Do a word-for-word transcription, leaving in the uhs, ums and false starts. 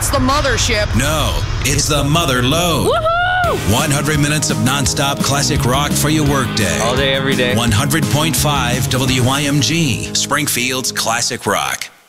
It's the mothership. No, it's the Mother Load. Woohoo! one hundred minutes of nonstop classic rock for your workday. All day, every day. one hundred point five W I M G, Springfield's classic rock.